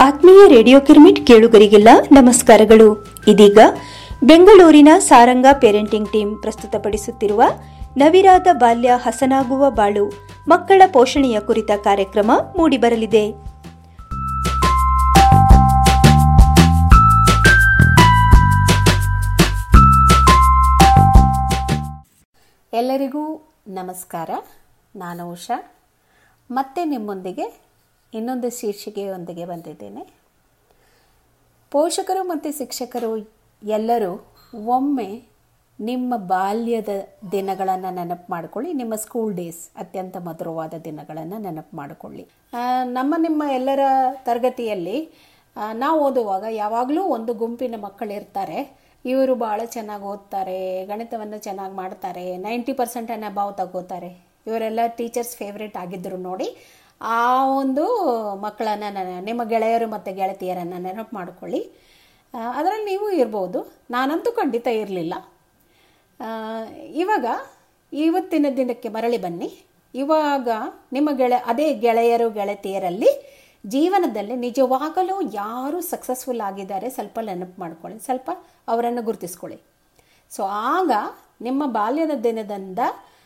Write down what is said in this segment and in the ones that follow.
ಆತ್ಮೀಯ ರೇಡಿಯೋ ಕಿರ್ಮಿಟ್ ಕೇಳುಗರಿಗೆಲ್ಲ ನಮಸ್ಕಾರಗಳು. ಇದೀಗ ಬೆಂಗಳೂರಿನ ಸಾರಂಗ ಪೇರೆಂಟಿಂಗ್ ಟೀಮ್ ಪ್ರಸ್ತುತಪಡಿಸುತ್ತಿರುವ ನವಿರಾದ ಬಾಲ್ಯ ಹಸನಾಗುವ ಬಾಳು ಮಕ್ಕಳ ಪೋಷಣೆಯ ಕುರಿತ ಕಾರ್ಯಕ್ರಮ ಮೂಡಿಬರಲಿದೆ. ಎಲ್ಲರಿಗೂ ನಮಸ್ಕಾರ. ನಾನು ಉಷಾ ಮತ್ತೆ ನಿಮ್ಮೊಂದಿಗೆ ಇನ್ನೊಂದು ಶೀರ್ಷಿಕೆಯೊಂದಿಗೆ ಬಂದಿದ್ದೇನೆ. ಪೋಷಕರು ಮತ್ತು ಶಿಕ್ಷಕರು ಎಲ್ಲರೂ ಒಮ್ಮೆ ನಿಮ್ಮ ಬಾಲ್ಯದ ದಿನಗಳನ್ನು ನೆನಪು ಮಾಡಿಕೊಳ್ಳಿ. ನಿಮ್ಮ ಸ್ಕೂಲ್ ಡೇಸ್, ಅತ್ಯಂತ ಮಧುರವಾದ ದಿನಗಳನ್ನು ನೆನಪು ಮಾಡಿಕೊಳ್ಳಿ. ನಿಮ್ಮ ಎಲ್ಲರ ತರಗತಿಯಲ್ಲಿ ನಾವು ಓದುವಾಗ ಯಾವಾಗಲೂ ಒಂದು ಗುಂಪಿನ ಮಕ್ಕಳಿರ್ತಾರೆ. ಇವರು ಭಾಳ ಚೆನ್ನಾಗಿ ಓದ್ತಾರೆ, ಗಣಿತವನ್ನು ಚೆನ್ನಾಗಿ ಮಾಡ್ತಾರೆ, 90% ಅಬೌವ್ ತಗೋತಾರೆ, ಇವರೆಲ್ಲ ಟೀಚರ್ಸ್ ಫೇವ್ರೇಟ್ ಆಗಿದ್ದರು ನೋಡಿ. ಆ ಒಂದು ಮಕ್ಕಳನ್ನು ನಿಮ್ಮ ಗೆಳೆಯರು ಮತ್ತು ಗೆಳತಿಯರನ್ನು ನೆನಪು ಮಾಡಿಕೊಳ್ಳಿ. ಅದರಲ್ಲಿ ನೀವು ಇರ್ಬೋದು. ನಾನಂತೂ ಖಂಡಿತ ಇರಲಿಲ್ಲ. ಇವಾಗ ಇವತ್ತಿನ ದಿನಕ್ಕೆ ಮರಳಿ ಬನ್ನಿ. ಇವಾಗ ನಿಮ್ಮ ಅದೇ ಗೆಳೆಯರು ಗೆಳತಿಯರಲ್ಲಿ ಜೀವನದಲ್ಲಿ ನಿಜವಾಗಲೂ ಯಾರು ಸಕ್ಸಸ್ಫುಲ್ ಆಗಿದ್ದಾರೆ ಸ್ವಲ್ಪ ನೆನಪು ಮಾಡ್ಕೊಳ್ಳಿ, ಸ್ವಲ್ಪ ಅವರನ್ನು ಗುರುತಿಸ್ಕೊಳ್ಳಿ. ಸೊ ಆಗ ನಿಮ್ಮ ಬಾಲ್ಯದ ದಿನದಿಂದ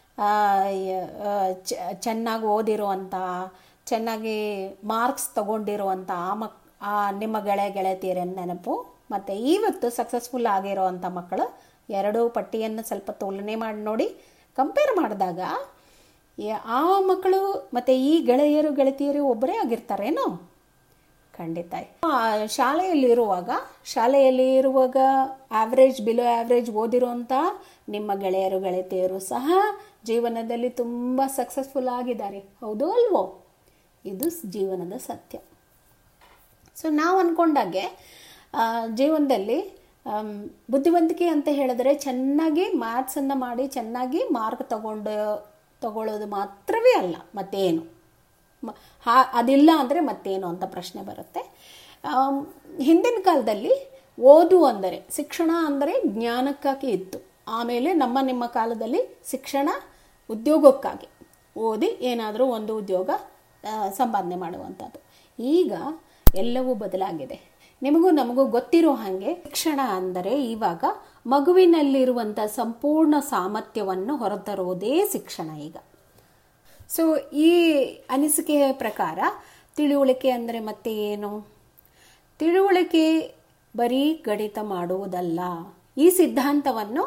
ಚೆನ್ನಾಗಿ ಓದಿರುವಂಥ, ಚೆನ್ನಾಗಿ ಮಾರ್ಕ್ಸ್ ತಗೊಂಡಿರುವಂಥ ನಿಮ್ಮ ಗೆಳತಿಯರ ನೆನಪು ಮತ್ತು ಇವತ್ತು ಸಕ್ಸಸ್ಫುಲ್ ಆಗಿರೋವಂಥ ಮಕ್ಕಳು ಎರಡೂ ಪಟ್ಟಿಯನ್ನು ಸ್ವಲ್ಪ ತುಲನೆ ಮಾಡಿ ನೋಡಿ. ಕಂಪೇರ್ ಮಾಡಿದಾಗ ಆ ಮಕ್ಕಳು ಮತ್ತು ಈ ಗೆಳೆಯರು ಗೆಳತಿಯರು ಒಬ್ಬರೇ ಆಗಿರ್ತಾರೇನೋ? ಖಂಡಿತ. ಶಾಲೆಯಲ್ಲಿರುವಾಗ ಆವ್ರೇಜ್ ಬಿಲೋ ಆವ್ರೇಜ್ ಓದಿರುವಂಥ ನಿಮ್ಮ ಗೆಳೆಯರು ಗೆಳತಿಯರು ಸಹ ಜೀವನದಲ್ಲಿ ತುಂಬ ಸಕ್ಸಸ್ಫುಲ್ ಆಗಿದ್ದಾರೆ. ಹೌದು ಅಲ್ವೋ? ಇದು ಜೀವನದ ಸತ್ಯ. ಸೊ ನಾವು ಅಂದ್ಕೊಂಡಾಗೆ ಜೀವನದಲ್ಲಿ ಬುದ್ಧಿವಂತಿಕೆ ಅಂತ ಹೇಳಿದ್ರೆ ಚೆನ್ನಾಗಿ ಮ್ಯಾಥ್ಸನ್ನು ಮಾಡಿ ಚೆನ್ನಾಗಿ ಮಾರ್ಕ್ ತಗೊಳ್ಳೋದು ಮಾತ್ರವೇ ಅಲ್ಲ, ಮತ್ತೇನು ಅದಿಲ್ಲ ಅಂದರೆ ಮತ್ತೇನು ಅಂತ ಪ್ರಶ್ನೆ ಬರುತ್ತೆ. ಹಿಂದಿನ ಕಾಲದಲ್ಲಿ ಓದು ಅಂದರೆ, ಶಿಕ್ಷಣ ಅಂದರೆ ಜ್ಞಾನಕ್ಕಾಗಿ ಇತ್ತು. ಆಮೇಲೆ ನಿಮ್ಮ ಕಾಲದಲ್ಲಿ ಶಿಕ್ಷಣ ಉದ್ಯೋಗಕ್ಕಾಗಿ, ಓದಿ ಏನಾದರೂ ಒಂದು ಉದ್ಯೋಗ ಸಂಪಾದನೆ ಮಾಡುವಂಥದ್ದು. ಈಗ ಎಲ್ಲವೂ ಬದಲಾಗಿದೆ. ನಮಗೂ ಗೊತ್ತಿರೋ ಹಾಗೆ ಶಿಕ್ಷಣ ಅಂದರೆ ಇವಾಗ ಮಗುವಿನಲ್ಲಿರುವಂಥ ಸಂಪೂರ್ಣ ಸಾಮರ್ಥ್ಯವನ್ನು ಹೊರತರುವುದೇ ಶಿಕ್ಷಣ ಈಗ. ಸೊ ಈ ಅನಿಸಿಕೆಯ ಪ್ರಕಾರ ತಿಳುವಳಿಕೆ ಅಂದರೆ ಮತ್ತೆ ಏನು? ತಿಳುವಳಿಕೆ ಬರೀ ಗಣಿತ ಮಾಡುವುದಲ್ಲ. ಈ ಸಿದ್ಧಾಂತವನ್ನು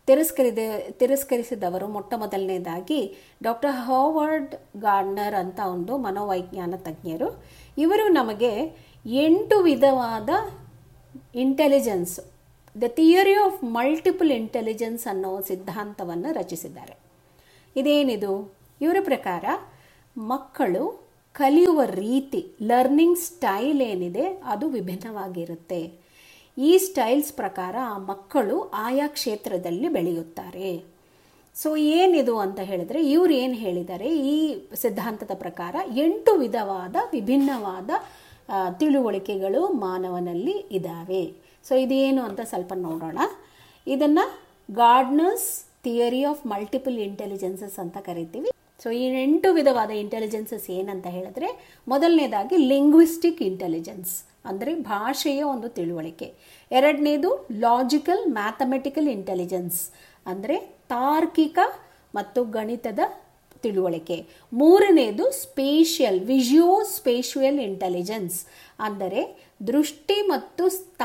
ತಿರಸ್ಕರಿಸಿದವರು ಮೊಟ್ಟ ಮೊದಲನೇದಾಗಿ ಡಾಕ್ಟರ್ ಹಾರ್ವರ್ಡ್ ಗಾರ್ಡ್ನರ್ ಅಂತ ಒಂದು ಮನೋವೈಜ್ಞಾನ ತಜ್ಞರು. ಇವರು ನಮಗೆ 8 ವಿಧವಾದ intelligence, the theory of multiple intelligence ಅನ್ನೋ ಸಿದ್ಧಾಂತವನ್ನು ರಚಿಸಿದ್ದಾರೆ. ಇದೇನಿದು? ಇವರ ಪ್ರಕಾರ ಮಕ್ಕಳು ಕಲಿಯುವ ರೀತಿ, ಲರ್ನಿಂಗ್ ಸ್ಟೈಲ್ ಏನಿದೆ ಅದು ವಿಭಿನ್ನವಾಗಿರುತ್ತೆ. ಈ ಸ್ಟೈಲ್ಸ್ ಪ್ರಕಾರ ಆ ಮಕ್ಕಳು ಆಯಾ ಕ್ಷೇತ್ರದಲ್ಲಿ ಬೆಳೆಯುತ್ತಾರೆ. ಸೊ ಏನಿದು ಅಂತ ಹೇಳಿದ್ರೆ, ಇವ್ರು ಏನು ಹೇಳಿದ್ದಾರೆ, ಈ ಸಿದ್ಧಾಂತದ ಪ್ರಕಾರ 8 ವಿಧವಾದ ವಿಭಿನ್ನವಾದ ತಿಳುವಳಿಕೆಗಳು ಮಾನವನಲ್ಲಿ ಇದ್ದಾವೆ. ಸೊ ಇದೇನು ಅಂತ ಸ್ವಲ್ಪ ನೋಡೋಣ. ಇದನ್ನು gardeners theory of multiple intelligences ಅಂತ ಕರಿತೀವಿ. ಸೊ ಈ 8 ವಿಧವಾದ ಇಂಟೆಲಿಜೆನ್ಸಸ್ ಏನಂತ ಹೇಳಿದ್ರೆ, ಮೊದಲನೇದಾಗಿ ಲಿಂಗ್ವಿಸ್ಟಿಕ್ ಇಂಟೆಲಿಜೆನ್ಸ್ ಅಂದರೆ ಭಾಷೆಯ ಒಂದು ತಿಳುವಳಿಕೆ. ಎರಡನೇದು ಲಾಜಿಕಲ್ ಮ್ಯಾಥಮೆಟಿಕಲ್ ಇಂಟೆಲಿಜೆನ್ಸ್ ಅಂದರೆ ತಾರ್ಕಿಕ ಮತ್ತು ಗಣಿತದ ತಿಳುವಳಿಕೆ. ಮೂರನೇದು ವಿಜುವೋ ಸ್ಪೇಷಿಯಲ್ ಇಂಟೆಲಿಜೆನ್ಸ್ ಅಂದರೆ ದೃಷ್ಟಿ ಮತ್ತು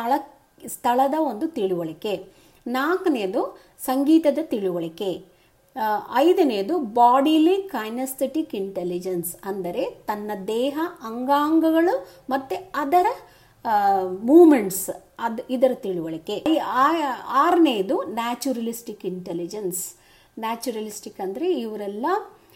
ಸ್ಥಳದ ಒಂದು ತಿಳುವಳಿಕೆ. ನಾಲ್ಕನೇದು ಸಂಗೀತದ ತಿಳುವಳಿಕೆ. ಐದನೇದು ಬಾಡಿಲಿ ಕೈನೆಸ್ಥೆಟಿಕ್ ಇಂಟೆಲಿಜೆನ್ಸ್ ಅಂದರೆ ತನ್ನ ದೇಹ ಅಂಗಾಂಗಗಳು ಮತ್ತು ಅದರ ಮೂಮೆಂಟ್ಸ್, ಇದರ ತಿಳುವಳಿಕೆ. ಆರನೇದು ನ್ಯಾಚುರಲಿಸ್ಟಿಕ್ ಇಂಟೆಲಿಜೆನ್ಸ್. ನ್ಯಾಚುರಲಿಸ್ಟಿಕ್ ಅಂದರೆ ಇವರೆಲ್ಲ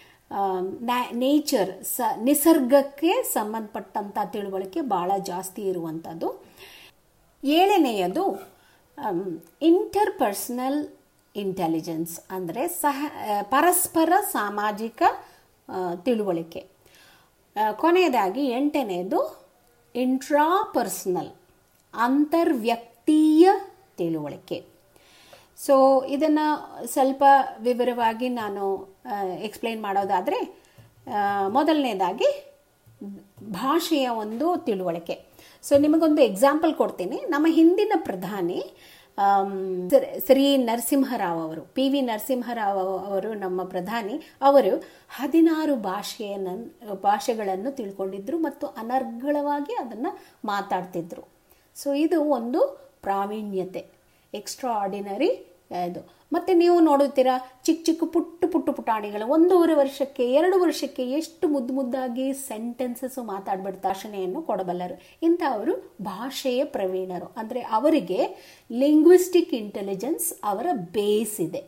ನಿಸರ್ಗಕ್ಕೆ ಸಂಬಂಧಪಟ್ಟಂಥ ತಿಳುವಳಿಕೆ ಭಾಳ ಜಾಸ್ತಿ ಇರುವಂಥದ್ದು. ಏಳನೆಯದು ಇಂಟರ್ಪರ್ಸನಲ್ ಇಂಟೆಲಿಜೆನ್ಸ್ ಅಂದರೆ ಪರಸ್ಪರ ಸಾಮಾಜಿಕ ತಿಳುವಳಿಕೆ. ಕೊನೆಯದಾಗಿ 8ನೇದು ಇಂಟ್ರಾಪರ್ಸನಲ್ ಅಂತರ್ವ್ಯಕ್ತೀಯ ತಿಳುವಳಿಕೆ. ಸೊ ಇದನ್ನು ಸ್ವಲ್ಪ ವಿವರವಾಗಿ ನಾನು ಎಕ್ಸ್ಪ್ಲೇನ್ ಮಾಡೋದಾದರೆ, ಮೊದಲನೇದಾಗಿ ಭಾಷೆಯ ಒಂದು ತಿಳುವಳಿಕೆ. ಸೊ ನಿಮಗೊಂದು ಎಕ್ಸಾಂಪಲ್ ಕೊಡ್ತೀನಿ. ನಮ್ಮ ಹಿಂದಿನ ಪ್ರಧಾನಿ ಶ್ರೀ ನರಸಿಂಹರಾವ್ ಅವರು, PV ನರಸಿಂಹರಾವ್ ಅವರು ನಮ್ಮ ಪ್ರಧಾನಿ. ಅವರು 16 ಭಾಷೆಗಳನ್ನು ತಿಳ್ಕೊಂಡಿದ್ರು ಮತ್ತು ಅನರ್ಗಳವಾಗಿ ಅದನ್ನು ಮಾತಾಡ್ತಿದ್ರು. ಸೊ ಇದು ಒಂದು ಪ್ರಾವೀಣ್ಯತೆ, ಎಕ್ಸ್ಟ್ರಾ ಆರ್ಡಿನರಿ ಇದು. ಮತ್ತು ನೀವು ನೋಡುತ್ತೀರಾ ಚಿಕ್ಕ ಚಿಕ್ಕ ಪುಟ್ಟ ಪುಟಾಣಿಗಳು 1.5 ವರ್ಷಕ್ಕೆ 2 ವರ್ಷಕ್ಕೆ ಎಷ್ಟು ಮುದ್ದಾಗಿ ಸೆಂಟೆನ್ಸಸ್ ಮಾತಾಡ್ಬಿಟ್ಟು ಭಾಷಣೆಯನ್ನು ಕೊಡಬಲ್ಲರು. ಇಂಥವರು ಭಾಷೆಯ ಪ್ರವೀಣರು. ಅಂದರೆ ಅವರಿಗೆ ಲಿಂಗ್ವಿಸ್ಟಿಕ್ ಇಂಟೆಲಿಜೆನ್ಸ್ ಅವರ ಬೇಸ್ ಇದೆ.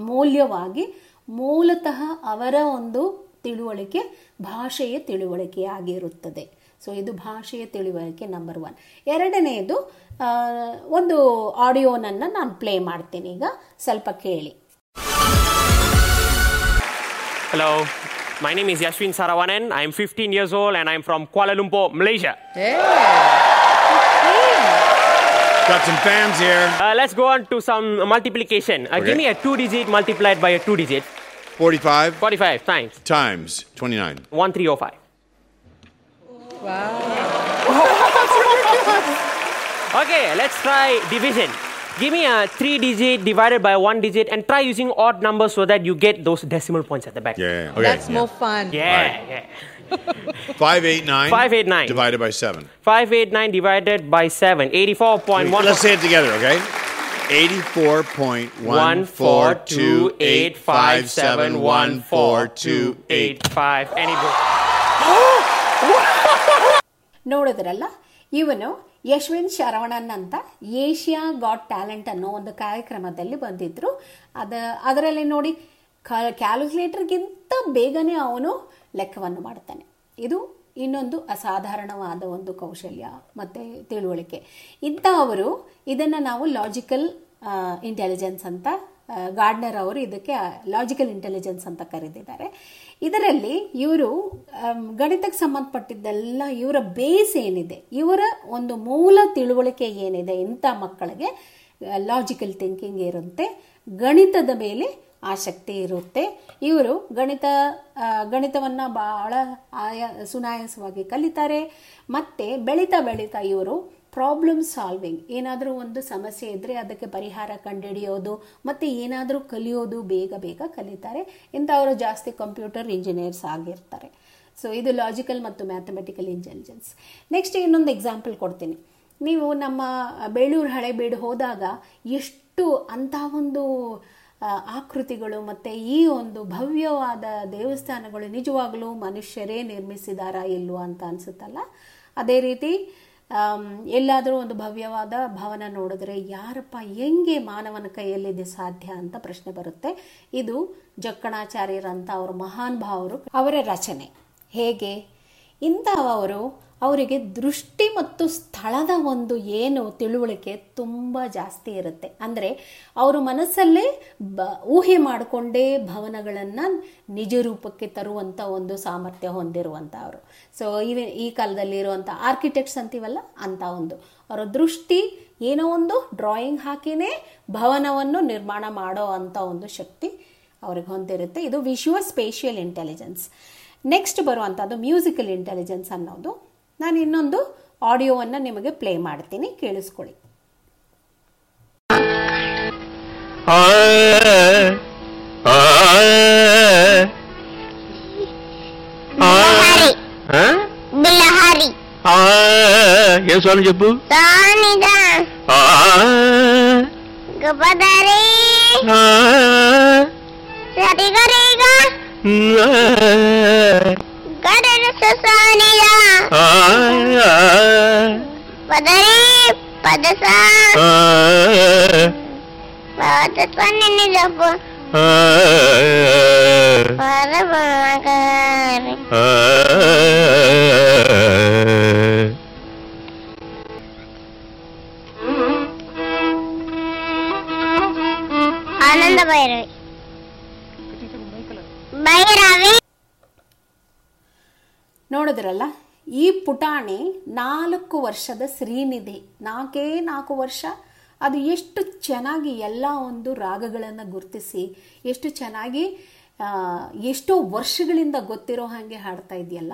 ಮೂಲತಃ ಅವರ ಒಂದು ತಿಳುವಳಿಕೆ ಭಾಷೆಯ ತಿಳುವಳಿಕೆಯಾಗಿರುತ್ತದೆ. ಸೊ ಇದು ಭಾಷೆಯ ತಿಳುವಳಿಕೆ ನಂಬರ್ 1. ಎರಡನೆಯದು ಒಂದು ಆಡಿಯೋನನ್ನು ನಾನು ಪ್ಲೇ ಮಾಡ್ತೀನಿ, ಈಗ ಸ್ವಲ್ಪ ಕೇಳಿ. Hello, my name is Yashwin Saravanan. I am 15 years old and I am from Kuala Lumpur, Malaysia. Hey. Got some fans here. Let's go on to some multiplication. Okay. Give me a 2-digit multiplied by a 2-digit. 45. 45 times. Times 29. 1305. Wow. Okay, let's try division. Give me a 3-digit divided by 1 digit and try using odd numbers so that you get those decimal points at the back. Yeah. Okay. That's more fun. Yeah, Right. yeah. 589. 589. Divided by 7. 589 divided by 7. 84.1. Let's say it together, okay? 84.1428571428. Any book. ನೋಡಿದ್ರಲ್ಲ, ಇವನು ಯಶ್ವಿನ್ ಶರವಣನ್ ಅಂತ Asia got talent ಅನ್ನೋ ಒಂದು ಕಾರ್ಯಕ್ರಮದಲ್ಲಿ ಬಂದಿದ್ರು. ಅದರಲ್ಲಿ ನೋಡಿ ಕ್ಯಾಲ್ಕುಲೇಟರ್ಗಿಂತ ಬೇಗನೆ ಅವನು ಲೆಕ್ಕವನ್ನು ಮಾಡ್ತಾನೆ. ಇದು ಇನ್ನೊಂದು ಅಸಾಧಾರಣವಾದ ಒಂದು ಕೌಶಲ್ಯ ಮತ್ತು ತಿಳುವಳಿಕೆ. ಇಂಥವರು ಇದನ್ನು ನಾವು ಲಾಜಿಕಲ್ ಇಂಟೆಲಿಜೆನ್ಸ್ ಅಂತ, ಗಾರ್ಡ್ನರ್ ಅವರು ಇದಕ್ಕೆ ಲಾಜಿಕಲ್ ಇಂಟೆಲಿಜೆನ್ಸ್ ಅಂತ ಕರೆದಿದ್ದಾರೆ. ಇದರಲ್ಲಿ ಇವರು ಗಣಿತಕ್ಕೆ ಸಂಬಂಧಪಟ್ಟಿದ್ದೆಲ್ಲ ಇವರ ಬೇಸ್ ಏನಿದೆ, ಇವರ ಒಂದು ಮೂಲ ತಿಳುವಳಿಕೆ ಏನಿದೆ, ಇಂಥ ಮಕ್ಕಳಿಗೆ ಲಾಜಿಕಲ್ ಥಿಂಕಿಂಗ್ ಇರುತ್ತೆ, ಗಣಿತದ ಮೇಲೆ ಆಸಕ್ತಿ ಇರುತ್ತೆ. ಇವರು ಗಣಿತವನ್ನು ಭಾಳ ಸುನಾಯಾಸವಾಗಿ ಕಲಿತಾರೆ. ಮತ್ತು ಬೆಳೀತಾ ಇವರು ಪ್ರಾಬ್ಲಮ್ ಸಾಲ್ವಿಂಗ್, ಏನಾದರೂ ಒಂದು ಸಮಸ್ಯೆ ಇದ್ದರೆ ಅದಕ್ಕೆ ಪರಿಹಾರ ಕಂಡುಹಿಡಿಯೋದು ಮತ್ತು ಏನಾದರೂ ಕಲಿಯೋದು ಬೇಗ ಕಲಿತಾರೆ. ಇಂಥವರು ಜಾಸ್ತಿ ಕಂಪ್ಯೂಟರ್ ಇಂಜಿನಿಯರ್ಸ್ ಆಗಿರ್ತಾರೆ. ಸೊ ಇದು ಲಾಜಿಕಲ್ ಮತ್ತು ಮ್ಯಾಥಮೆಟಿಕಲ್ ಇಂಟೆಲಿಜೆನ್ಸ್. ನೆಕ್ಸ್ಟ್ ಇನ್ನೊಂದು ಎಕ್ಸಾಂಪಲ್ ಕೊಡ್ತೀನಿ. ನೀವು ನಮ್ಮ ಬೇಳೂರು ಹಳೇಬೀಡು ಹೋದಾಗ ಎಷ್ಟು ಅಂಥ ಒಂದು ಆಕೃತಿಗಳು ಮತ್ತು ಈ ಒಂದು ಭವ್ಯವಾದ ದೇವಸ್ಥಾನಗಳು ನಿಜವಾಗಲೂ ಮನುಷ್ಯರೇ ನಿರ್ಮಿಸಿದಾರಾ ಇಲ್ವಾ ಅಂತ ಅನಿಸುತ್ತಲ್ಲ. ಅದೇ ರೀತಿ ಎಲ್ಲಾದರೂ ಒಂದು ಭವ್ಯವಾದ ಭವನ ನೋಡಿದ್ರೆ ಯಾರಪ್ಪ, ಹೆಂಗೆ ಮಾನವನ ಕೈಯಲ್ಲಿದೆ ಸಾಧ್ಯ ಅಂತ ಪ್ರಶ್ನೆ ಬರುತ್ತೆ. ಇದು ಜಕ್ಕಣಾಚಾರ್ಯರಂತ ಅವರು ಮಹಾನ್ ಭಾವರು, ಅವರ ರಚನೆ. ಹೇಗೆ ಇಂಥವರು ಅವರಿಗೆ ದೃಷ್ಟಿ ಮತ್ತು ಸ್ಥಳದ ಒಂದು ಏನು ತಿಳುವಳಿಕೆ ತುಂಬ ಜಾಸ್ತಿ ಇರುತ್ತೆ. ಅಂದರೆ ಅವರು ಮನಸ್ಸಲ್ಲೇ ಊಹೆ ಮಾಡಿಕೊಂಡೇ ಭವನಗಳನ್ನು ನಿಜ ರೂಪಕ್ಕೆ ತರುವಂಥ ಒಂದು ಸಾಮರ್ಥ್ಯ ಹೊಂದಿರುವಂಥವರು. ಸೊ ಈ ಕಾಲದಲ್ಲಿ ಇರುವಂಥ ಆರ್ಕಿಟೆಕ್ಟ್ಸ್ ಅಂತೀವಲ್ಲ, ಅಂಥ ಒಂದು ಅವರ ದೃಷ್ಟಿ ಏನೋ ಒಂದು ಡ್ರಾಯಿಂಗ್ ಹಾಕಿನೇ ಭವನವನ್ನು ನಿರ್ಮಾಣ ಮಾಡೋ ಅಂಥ ಒಂದು ಶಕ್ತಿ ಅವ್ರಿಗೆ ಹೊಂದಿರುತ್ತೆ. ಇದು ವಿಷುವಲ್ ಸ್ಪೇಷಿಯಲ್ ಇಂಟೆಲಿಜೆನ್ಸ್. ನೆಕ್ಸ್ಟ್ ಬರುವಂಥದ್ದು ಮ್ಯೂಸಿಕಲ್ ಇಂಟೆಲಿಜೆನ್ಸ್ ಅನ್ನೋದು. ನಾನು ಇನ್ನೊಂದು ಆಡಿಯೋವನ್ನು ನಿಮಗೆ ಪ್ಲೇ ಮಾಡ್ತೀನಿ, ಕೇಳಿಸ್ಕೊಳ್ಳಿ. ఏం స్వామి చెప్పు. ಆನಂದ ಭೈರವಿ. ನೋಡಿದ್ರಲ್ಲ, ಈ ಪುಟಾಣಿ 4 ವರ್ಷದ ಶ್ರೀನಿಧಿ, 4 ವರ್ಷ. ಅದು ಎಷ್ಟು ಚೆನ್ನಾಗಿ ಎಲ್ಲ ಒಂದು ರಾಗಗಳನ್ನು ಗುರುತಿಸಿ ಎಷ್ಟು ಚೆನ್ನಾಗಿ ಎಷ್ಟೋ ವರ್ಷಗಳಿಂದ ಗೊತ್ತಿರೋ ಹಾಗೆ ಹಾಡ್ತಾ ಇದೆಯಲ್ಲ.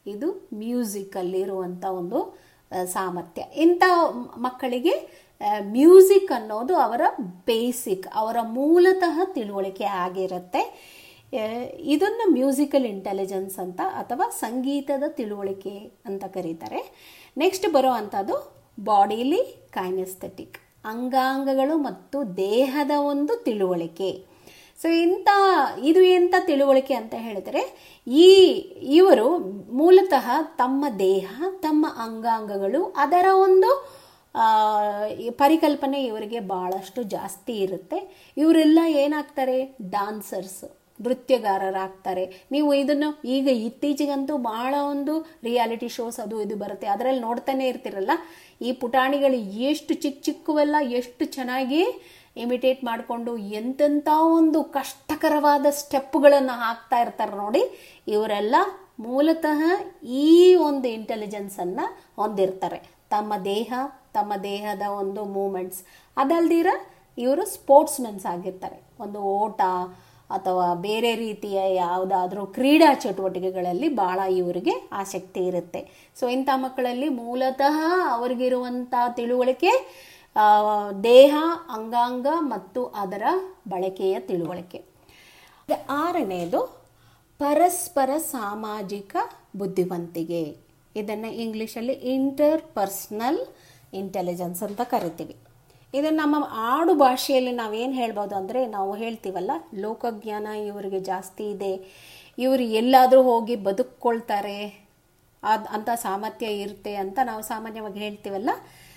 ಇದು ಮ್ಯೂಸಿಕಲ್ಲಿರುವಂಥ ಒಂದು ಸಾಮರ್ಥ್ಯ. ಇಂಥ ಮಕ್ಕಳಿಗೆ ಮ್ಯೂಸಿಕ್ ಅನ್ನೋದು ಅವರ ಬೇಸಿಕ್, ಅವರ ಮೂಲತಃ ತಿಳುವಳಿಕೆ ಆಗಿರುತ್ತೆ. ಇದನ್ನು ಮ್ಯೂಸಿಕಲ್ ಇಂಟೆಲಿಜೆನ್ಸ್ ಅಂತ ಅಥವಾ ಸಂಗೀತದ ತಿಳುವಳಿಕೆ ಅಂತ ಕರೀತಾರೆ. ನೆಕ್ಸ್ಟ್ ಬರೋ ಅಂಥದ್ದು ಬಾಡಿಲಿ ಕೈನೆಸ್ಥೆಟಿಕ್, ಅಂಗಾಂಗಗಳು ಮತ್ತು ದೇಹದ ಒಂದು ತಿಳುವಳಿಕೆ. ಸೊ ಇದು ಎಂಥ ತಿಳುವಳಿಕೆ ಅಂತ ಹೇಳಿದರೆ, ಇವರು ಮೂಲತಃ ತಮ್ಮ ದೇಹ, ತಮ್ಮ ಅಂಗಾಂಗಗಳು, ಅದರ ಒಂದು ಪರಿಕಲ್ಪನೆ ಇವರಿಗೆ ಭಾಳಷ್ಟು ಜಾಸ್ತಿ ಇರುತ್ತೆ. ಇವರೆಲ್ಲ ಏನಾಗ್ತಾರೆ, ಡಾನ್ಸರ್ಸ್, ನೃತ್ಯಗಾರರಾಗ್ತಾರೆ. ನೀವು ಇದನ್ನು ಈಗ ಇತ್ತೀಚೆಗಂತೂ ಭಾಳ ಒಂದು ರಿಯಾಲಿಟಿ ಶೋಸ್ ಅದು ಇದು ಬರುತ್ತೆ, ಅದರಲ್ಲಿ ನೋಡ್ತಾನೆ ಇರ್ತಿರಲ್ಲ, ಈ ಪುಟಾಣಿಗಳು ಎಷ್ಟು ಚಿಕ್ಕವೆಲ್ಲ ಎಷ್ಟು ಚೆನ್ನಾಗಿ ಇಮಿಟೇಟ್ ಮಾಡಿಕೊಂಡು ಎಂತೆಂಥ ಒಂದು ಕಷ್ಟಕರವಾದ ಸ್ಟೆಪ್ಗಳನ್ನು ಹಾಕ್ತಾ ಇರ್ತಾರೆ ನೋಡಿ. ಇವರೆಲ್ಲ ಮೂಲತಃ ಈ ಒಂದು ಇಂಟೆಲಿಜೆನ್ಸನ್ನು ಹೊಂದಿರ್ತಾರೆ. ತಮ್ಮ ದೇಹ, ತಮ್ಮ ದೇಹದ ಒಂದು ಮೂಮೆಂಟ್ಸ್, ಅದಲ್ದಿರ ಇವರು ಸ್ಪೋರ್ಟ್ಸ್ಮೆನ್ಸ್ ಆಗಿರ್ತಾರೆ. ಒಂದು ಓಟ ಅಥವಾ ಬೇರೆ ರೀತಿಯ ಯಾವುದಾದ್ರೂ ಕ್ರೀಡಾ ಚಟುವಟಿಕೆಗಳಲ್ಲಿ ಭಾಳ ಇವರಿಗೆ ಆಸಕ್ತಿ ಇರುತ್ತೆ. ಸೊ ಇಂಥ ಮಕ್ಕಳಲ್ಲಿ ಮೂಲತಃ ಅವರಿಗಿರುವಂಥ ತಿಳುವಳಿಕೆ ದೇಹ, ಅಂಗಾಂಗ ಮತ್ತು ಅದರ ಬಳಕೆಯ ತಿಳುವಳಿಕೆ. ಆರನೆಯದು ಪರಸ್ಪರ ಸಾಮಾಜಿಕ ಬುದ್ಧಿವಂತಿಕೆ. ಇದನ್ನು ಇಂಗ್ಲೀಷಲ್ಲಿ ಇಂಟರ್ಪರ್ಸನಲ್ ಇಂಟೆಲಿಜೆನ್ಸ್ ಅಂತ ಕರಿತೀವಿ. ಇದು ನಮ್ಮ ಆಡು ಭಾಷೆಯಲ್ಲಿ ನಾವೇನು ಹೇಳ್ಬೋದು ಅಂದರೆ, ನಾವು ಹೇಳ್ತೀವಲ್ಲ, ಲೋಕಜ್ಞಾನ ಇವರಿಗೆ ಜಾಸ್ತಿ ಇದೆ, ಇವರು ಎಲ್ಲಾದರೂ ಹೋಗಿ ಬದುಕ್ಕೊಳ್ತಾರೆ, ಅಂಥ ಸಾಮರ್ಥ್ಯ ಇರುತ್ತೆ ಅಂತ ನಾವು ಸಾಮಾನ್ಯವಾಗಿ ಹೇಳ್ತೀವಲ್ಲ,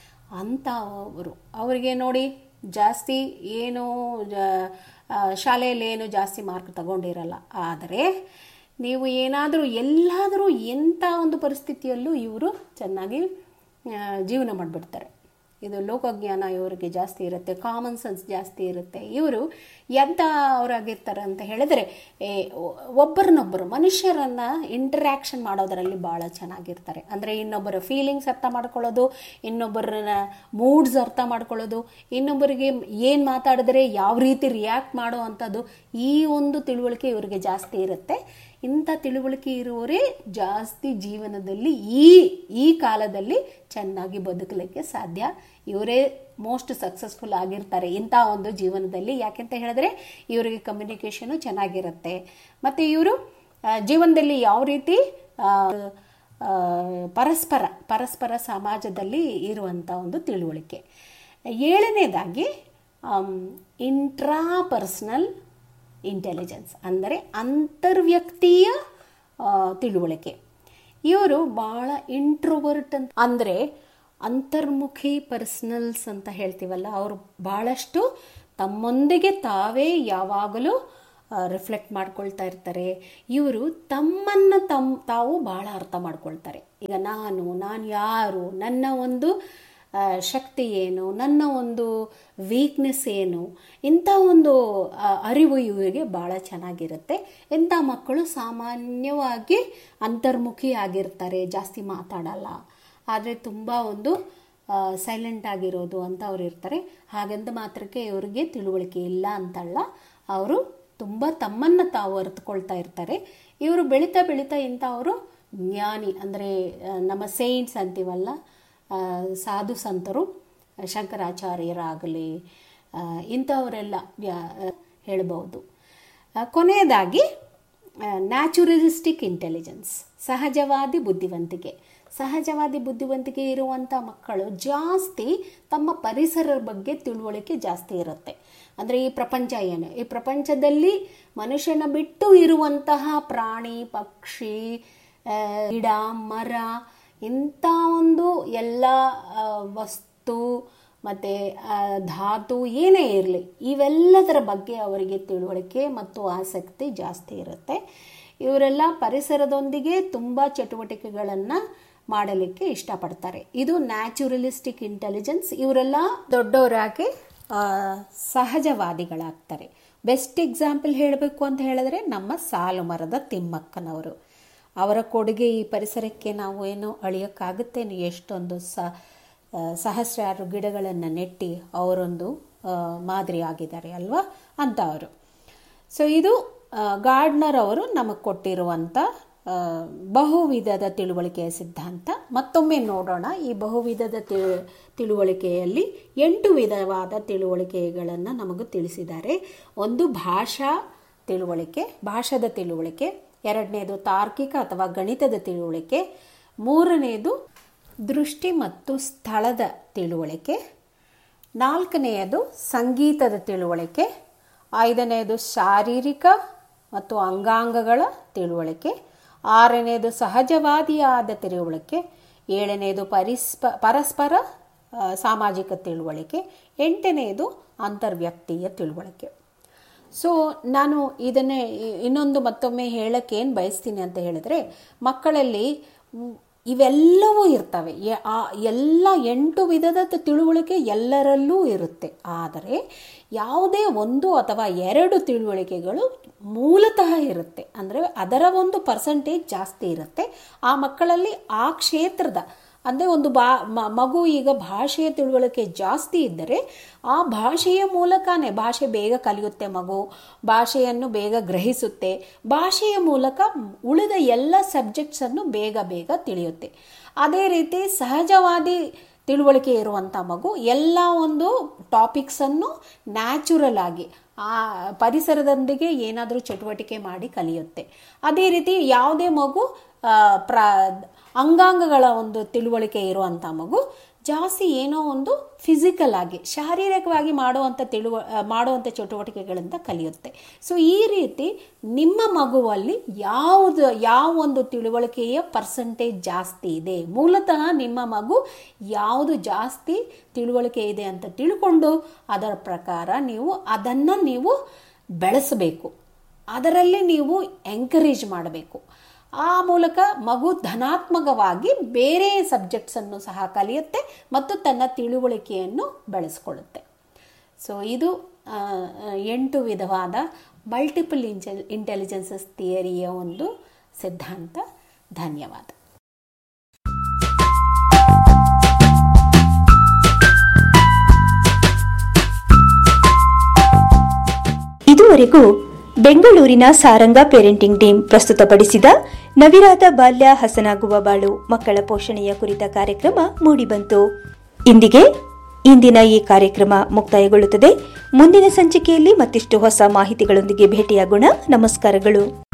ಅವರಿಗೆ ನೋಡಿ ಜಾಸ್ತಿ ಏನು ಶಾಲೆಯಲ್ಲಿ ಏನು ಜಾಸ್ತಿ ಮಾರ್ಕ್ ತಗೊಂಡಿರಲ್ಲ. ಆದರೆ ನೀವು ಎಲ್ಲಾದರೂ ಎಂಥ ಒಂದು ಪರಿಸ್ಥಿತಿಯಲ್ಲೂ ಇವರು ಚೆನ್ನಾಗಿ ಜೀವನ ಮಾಡಿಬಿಡ್ತಾರೆ. ಇದು ಲೋಕಜ್ಞಾನ ಇವರಿಗೆ ಜಾಸ್ತಿ ಇರುತ್ತೆ, ಕಾಮನ್ ಸೆನ್ಸ್ ಜಾಸ್ತಿ ಇರುತ್ತೆ. ಇವರು ಎಂಥ ಅವರಾಗಿರ್ತಾರೆ ಅಂತ ಹೇಳಿದರೆ, ಒಬ್ಬರನ್ನೊಬ್ಬರು ಮನುಷ್ಯರನ್ನು ಇಂಟರ್ಯಾಕ್ಷನ್ ಮಾಡೋದರಲ್ಲಿ ಭಾಳ ಚೆನ್ನಾಗಿರ್ತಾರೆ. ಅಂದರೆ ಇನ್ನೊಬ್ಬರ ಫೀಲಿಂಗ್ಸ್ ಅರ್ಥ ಮಾಡ್ಕೊಳ್ಳೋದು, ಇನ್ನೊಬ್ಬರನ್ನ ಮೂಡ್ಸ್ ಅರ್ಥ ಮಾಡ್ಕೊಳ್ಳೋದು, ಇನ್ನೊಬ್ಬರಿಗೆ ಏನು ಮಾತಾಡಿದ್ರೆ ಯಾವ ರೀತಿ ರಿಯಾಕ್ಟ್ ಮಾಡೋ ಅಂಥದ್ದು, ಈ ಒಂದು ತಿಳುವಳಿಕೆ ಇವರಿಗೆ ಜಾಸ್ತಿ ಇರುತ್ತೆ. ಇಂಥ ತಿಳುವಳಿಕೆ ಇರುವವರೇ ಜಾಸ್ತಿ ಜೀವನದಲ್ಲಿ ಈ ಕಾಲದಲ್ಲಿ ಚೆನ್ನಾಗಿ ಬದುಕಲಿಕ್ಕೆ ಸಾಧ್ಯ. ಇವರೇ ಮೋಸ್ಟ್ ಸಕ್ಸಸ್ಫುಲ್ ಆಗಿರ್ತಾರೆ ಇಂಥ ಒಂದು ಜೀವನದಲ್ಲಿ. ಯಾಕೆಂತ ಹೇಳಿದ್ರೆ ಇವರಿಗೆ ಕಮ್ಯುನಿಕೇಷನು ಚೆನ್ನಾಗಿರುತ್ತೆ ಮತ್ತು ಇವರು ಜೀವನದಲ್ಲಿ ಯಾವ ರೀತಿ ಪರಸ್ಪರ ಸಮಾಜದಲ್ಲಿ ಇರುವಂಥ ಒಂದು ತಿಳುವಳಿಕೆ. ಏಳನೇದಾಗಿ ಇಂಟ್ರಾಪರ್ಸನಲ್ ಇಂಟೆಲಿಜೆನ್ಸ್ ಅಂದರೆ ಅಂತರ್ವ್ಯಕ್ತೀಯ ತಿಳುವಳಿಕೆ. ಇವರು ಭಾಳ ಇಂಟ್ರೋವರ್ಟ್ ಅಂದರೆ ಅಂತರ್ಮುಖಿ ಪರ್ಸನಲ್ಸ್ ಅಂತ ಹೇಳ್ತೀವಲ್ಲ, ಅವರು ಭಾಳಷ್ಟು ತಮ್ಮೊಂದಿಗೆ ತಾವೇ ಯಾವಾಗಲೂ ರಿಫ್ಲೆಕ್ಟ್ ಮಾಡ್ಕೊಳ್ತಾ ಇರ್ತಾರೆ. ಇವರು ತಮ್ಮನ್ನು ತಾವು ಭಾಳ ಅರ್ಥ ಮಾಡ್ಕೊಳ್ತಾರೆ. ಈಗ ನಾನು ಯಾರು, ನನ್ನ ಒಂದು ಶಕ್ತಿ ಏನು, ನನ್ನ ಒಂದು ವೀಕ್ನೆಸ್ ಏನು, ಇಂಥ ಒಂದು ಅರಿವು ಇವರಿಗೆ ಭಾಳ ಚೆನ್ನಾಗಿರುತ್ತೆ. ಇಂಥ ಮಕ್ಕಳು ಸಾಮಾನ್ಯವಾಗಿ ಅಂತರ್ಮುಖಿ ಆಗಿರ್ತಾರೆ, ಜಾಸ್ತಿ ಮಾತಾಡಲ್ಲ, ಆದರೆ ತುಂಬ ಒಂದು ಸೈಲೆಂಟ್ ಆಗಿರೋದು ಅಂತ ಅವ್ರು ಇರ್ತಾರೆ. ಹಾಗಂತ ಮಾತ್ರಕ್ಕೆ ಇವರಿಗೆ ತಿಳುವಳಿಕೆ ಇಲ್ಲ ಅಂತಲ್ಲ, ಅವರು ತುಂಬ ತಮ್ಮನ್ನು ತಾವು ಅರಿತುಕೊಳ್ತಾ ಇರ್ತಾರೆ. ಇವರು ಬೆಳೀತಾ ಇಂಥವರು ಜ್ಞಾನಿ, ಅಂದರೆ ನಮ್ಮ ಸೈಂಟ್ಸ್ ಅಂತೀವಲ್ಲ, ಸಾಧು ಸಂತರು, ಶಂಕರಾಚಾರ್ಯರಾಗಲಿ, ಇಂಥವರೆಲ್ಲ ಹೇಳ್ಬೋದು. ಕೊನೆಯದಾಗಿ ನ್ಯಾಚುರಲಿಸ್ಟಿಕ್ ಇಂಟೆಲಿಜೆನ್ಸ್, ಸಹಜವಾದಿ ಬುದ್ಧಿವಂತಿಕೆ ಇರುವಂಥ ಮಕ್ಕಳು ಜಾಸ್ತಿ ತಮ್ಮ ಪರಿಸರದ ಬಗ್ಗೆ ತಿಳುವಳಿಕೆ ಜಾಸ್ತಿ ಇರುತ್ತೆ. ಅಂದರೆ ಈ ಪ್ರಪಂಚ ಏನು, ಈ ಪ್ರಪಂಚದಲ್ಲಿ ಮನುಷ್ಯನ ಬಿಟ್ಟು ಇರುವಂತಹ ಪ್ರಾಣಿ, ಪಕ್ಷಿ, ಗಿಡ, ಮರ, ಇಂಥ ಒಂದು ಎಲ್ಲ ವಸ್ತು ಮತ್ತು ಧಾತು ಏನೇ ಇರಲಿ, ಇವೆಲ್ಲದರ ಬಗ್ಗೆ ಅವರಿಗೆ ತಿಳುವಳಿಕೆ ಮತ್ತು ಆಸಕ್ತಿ ಜಾಸ್ತಿ ಇರುತ್ತೆ. ಇವರೆಲ್ಲ ಪರಿಸರದೊಂದಿಗೆ ತುಂಬ ಚಟುವಟಿಕೆಗಳನ್ನು ಮಾಡಲಿಕ್ಕೆ ಇಷ್ಟಪಡ್ತಾರೆ. ಇದು ನ್ಯಾಚುರಲಿಸ್ಟಿಕ್ ಇಂಟೆಲಿಜೆನ್ಸ್. ಇವರೆಲ್ಲ ದೊಡ್ಡವರಾಗಿ ಸಹಜವಾದಿಗಳಾಗ್ತಾರೆ. ಬೆಸ್ಟ್ ಎಕ್ಸಾಂಪಲ್ ಹೇಳಬೇಕು ಅಂತ ಹೇಳಿದ್ರೆ ನಮ್ಮ ಸಾಲು ಮರದ ತಿಮ್ಮಕ್ಕನವರು. ಅವರ ಕೊಡುಗೆ ಈ ಪರಿಸರಕ್ಕೆ ನಾವು ಏನು ಅಳಿಯೋಕ್ಕಾಗುತ್ತೇನೆ, ಎಷ್ಟೊಂದು ಸಹಸ್ರಾರು ಗಿಡಗಳನ್ನು ನೆಟ್ಟಿ ಅವರೊಂದು ಮಾದರಿ ಆಗಿದ್ದಾರೆ ಅಲ್ವಾ ಅಂತ ಅವರು. ಸೊ ಇದು ಗಾರ್ಡ್ನರ್ ಅವರು ನಮಗೆ ಕೊಟ್ಟಿರುವಂಥ ಬಹುವಿಧದ ತಿಳುವಳಿಕೆಯ ಸಿದ್ಧಾಂತ ಮತ್ತೊಮ್ಮೆ ನೋಡೋಣ. ಈ ಬಹುವಿಧದ ತಿಳುವಳಿಕೆಯಲ್ಲಿ 8 ವಿಧವಾದ ತಿಳುವಳಿಕೆಗಳನ್ನು ನಮಗೆ ತಿಳಿಸಿದ್ದಾರೆ. ಒಂದು ಭಾಷಾ ತಿಳುವಳಿಕೆ, ಭಾಷಾದ ತಿಳುವಳಿಕೆ. ಎರಡನೇದು ತಾರ್ಕಿಕ ಅಥವಾ ಗಣಿತದ ತಿಳುವಳಿಕೆ. ಮೂರನೆಯದು ದೃಷ್ಟಿ ಮತ್ತು ಸ್ಥಳದ ತಿಳುವಳಿಕೆ. ನಾಲ್ಕನೆಯದು ಸಂಗೀತದ ತಿಳುವಳಿಕೆ. ಐದನೆಯದು ಶಾರೀರಿಕ ಮತ್ತು ಅಂಗಾಂಗಗಳ ತಿಳುವಳಿಕೆ. ಆರನೆಯದು ಸಹಜವಾದಿಯಾದ ತಿಳುವಳಿಕೆ. ಏಳನೆಯದು ಪರಸ್ಪರ ಸಾಮಾಜಿಕ ತಿಳುವಳಿಕೆ. ಎಂಟನೆಯದು ಅಂತರ್ವ್ಯಕ್ತೀಯ ತಿಳುವಳಿಕೆ. ಸೊ ನಾನು ಇದನ್ನೇ ಇನ್ನೊಂದು ಮತ್ತೊಮ್ಮೆ ಹೇಳಕ್ಕೆ ಏನು ಬಯಸ್ತೀನಿ ಅಂತ ಹೇಳಿದ್ರೆ, ಮಕ್ಕಳಲ್ಲಿ ಇವೆಲ್ಲವೂ ಇರ್ತವೆ. ಎಲ್ಲ 8 ವಿಧದ ತಿಳುವಳಿಕೆ ಎಲ್ಲರಲ್ಲೂ ಇರುತ್ತೆ. ಆದರೆ ಯಾವುದೇ 1 ಅಥವಾ 2 ತಿಳುವಳಿಕೆಗಳು ಮೂಲತಃ ಇರುತ್ತೆ. ಅಂದರೆ ಅದರ ಒಂದು ಪರ್ಸೆಂಟೇಜ್ ಜಾಸ್ತಿ ಇರುತ್ತೆ ಆ ಮಕ್ಕಳಲ್ಲಿ. ಆ ಕ್ಷೇತ್ರದ ಅಂದರೆ ಒಂದು ಮಗು ಈಗ ಭಾಷೆಯ ತಿಳುವಳಿಕೆ ಜಾಸ್ತಿ ಇದ್ದರೆ ಆ ಭಾಷೆಯ ಮೂಲಕನೇ ಭಾಷೆ ಬೇಗ ಕಲಿಯುತ್ತೆ, ಮಗು ಭಾಷೆಯನ್ನು ಬೇಗ ಗ್ರಹಿಸುತ್ತೆ, ಭಾಷೆಯ ಮೂಲಕ ಉಳಿದ ಎಲ್ಲ ಸಬ್ಜೆಕ್ಟ್ಸನ್ನು ಬೇಗ ತಿಳಿಯುತ್ತೆ. ಅದೇ ರೀತಿ ಸಹಜವಾದಿ ತಿಳುವಳಿಕೆ ಇರುವಂಥ ಮಗು ಎಲ್ಲ ಒಂದು ಟಾಪಿಕ್ಸನ್ನು ನ್ಯಾಚುರಲ್ ಆಗಿ ಆ ಪರಿಸರದೊಂದಿಗೆ ಏನಾದರೂ ಚಟುವಟಿಕೆ ಮಾಡಿ ಕಲಿಯುತ್ತೆ. ಅದೇ ರೀತಿ ಯಾವುದೇ ಮಗು ಅಂಗಾಂಗಗಳ ಒಂದು ತಿಳುವಳಿಕೆ ಇರುವಂಥ ಮಗು ಜಾಸ್ತಿ ಏನೋ ಒಂದು ಫಿಸಿಕಲ್ ಆಗಿ ಶಾರೀರಿಕವಾಗಿ ಮಾಡುವಂಥ ಚಟುವಟಿಕೆಗಳಿಂದ ಕಲಿಯುತ್ತೆ. ಸೊ ಈ ರೀತಿ ನಿಮ್ಮ ಮಗುವಲ್ಲಿ ಯಾವ ಒಂದು ತಿಳುವಳಿಕೆಯ ಪರ್ಸೆಂಟೇಜ್ ಜಾಸ್ತಿ ಇದೆ, ಮೂಲತಃ ನಿಮ್ಮ ಮಗು ಯಾವುದು ಜಾಸ್ತಿ ತಿಳುವಳಿಕೆ ಇದೆ ಅಂತ ತಿಳ್ಕೊಂಡು ಅದರ ಪ್ರಕಾರ ಅದನ್ನು ನೀವು ಬೆಳೆಸಬೇಕು, ಅದರಲ್ಲಿ ನೀವು ಎಂಕರೇಜ್ ಮಾಡಬೇಕು. ಆ ಮೂಲಕ ಮಗು ಧನಾತ್ಮಕವಾಗಿ ಬೇರೆ ಸಬ್ಜೆಕ್ಟ್ಸನ್ನು ಸಹ ಕಲಿಯುತ್ತೆ ಮತ್ತು ತನ್ನ ತಿಳುವಳಿಕೆಯನ್ನು ಬೆಳೆಸ್ಕೊಳ್ಳುತ್ತೆ. ಸೊ ಇದು 8 ವಿಧವಾದ ಮಲ್ಟಿಪಲ್ ಇಂಟೆಲಿಜೆನ್ಸಸ್ ಥಿಯರಿಯ ಒಂದು ಸಿದ್ಧಾಂತ. ಧನ್ಯವಾದ. ಇದುವರೆಗೂ ಬೆಂಗಳೂರಿನ ಸಾರಂಗ ಪೇರೆಂಟಿಂಗ್ ಟೀಮ್ ಪ್ರಸ್ತುತಪಡಿಸಿದ ನವಿರಾದ ಬಾಲ್ಯ ಹಸನಾಗುವ ಬಾಳು ಮಕ್ಕಳ ಪೋಷಣೆಯ ಕುರಿತ ಕಾರ್ಯಕ್ರಮ ಮೂಡಿಬಂತು. ಇಂದಿನ ಈ ಕಾರ್ಯಕ್ರಮ ಮುಕ್ತಾಯಗೊಳ್ಳುತ್ತದೆ. ಮುಂದಿನ ಸಂಚಿಕೆಯಲ್ಲಿ ಮತ್ತಿಷ್ಟು ಹೊಸ ಮಾಹಿತಿಗಳೊಂದಿಗೆ ಭೇಟಿಯಾಗೋಣ. ನಮಸ್ಕಾರಗಳು.